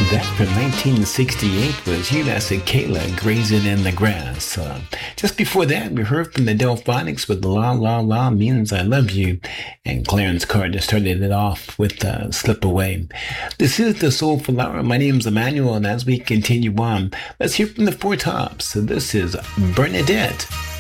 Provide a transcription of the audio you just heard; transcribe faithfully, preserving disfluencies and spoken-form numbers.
That from nineteen sixty-eight was UMass and Kayla grazing in the grass. Uh, just before that, we heard from the Delphonics with La La La Means I Love You. And Clarence Carter started it off with uh, Slip Away. This is the Soulful Hour. My name's Emmanuel, and as we continue on, let's hear from the Four Tops. So this is Bernadette.